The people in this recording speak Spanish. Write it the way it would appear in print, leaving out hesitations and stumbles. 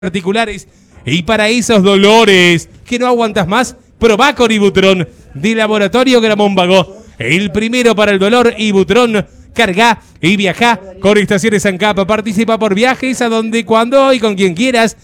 articulares y para esos dolores que no aguantas más, probá con Ibutron de Laboratorio Gramón-Vago. El primero para el dolor, Ibutron. Carga y viaja con Estaciones ANCAP. Participa por viajes a donde, cuando y con quien quieras.